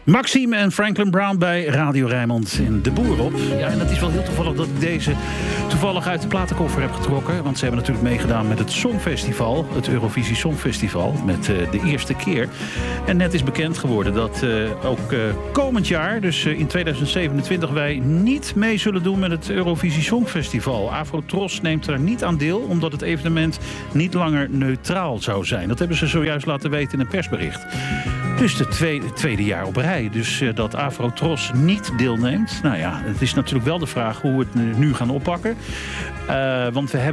Maxime en Franklin Brown bij Radio Rijnmond in De Boer op. Ja, en het is wel heel toevallig dat ik deze toevallig uit de platenkoffer heb getrokken. Want ze hebben natuurlijk meegedaan met het Songfestival. Het Eurovisie Songfestival. Met de eerste keer. En net is bekend geworden dat ook komend jaar, dus in 2027, wij niet mee zullen doen met het Eurovisie Songfestival. Afro-Tros neemt er niet aan deel, omdat het evenement niet langer neutraal zou zijn. Dat hebben ze zojuist laten weten in een persbericht. Dus het tweede jaar op rij. Dus dat Afro-Tros niet deelneemt. Nou ja, het is natuurlijk wel de vraag hoe we het nu gaan oppakken. Want we hebben